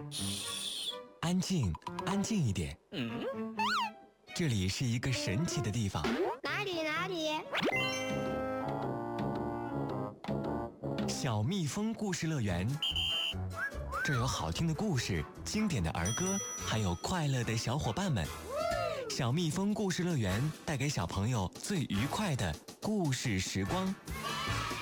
嘘，安静，安静一点。这里是一个神奇的地方。 哪里？ 小蜜蜂故事乐园。这有好听的故事，经典的儿歌，还有快乐的小伙伴们。小蜜蜂故事乐园带给小朋友最愉快的故事时光。